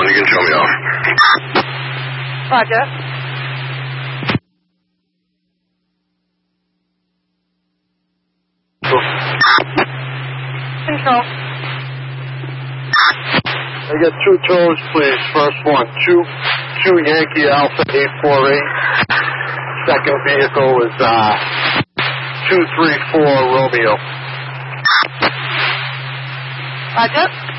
1. You can show me off. Roger. Control. I got 2 tows, please. First one, 2 Yankee Alpha 848. Second vehicle is 234 Romeo. Roger.